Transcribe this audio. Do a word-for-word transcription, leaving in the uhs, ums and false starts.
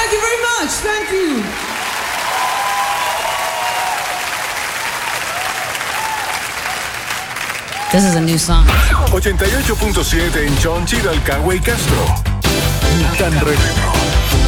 Thank you very much. Thank you. This is a new song. ochenta y ocho punto siete en Chonchi, Rancagua y Castro. Tan retro.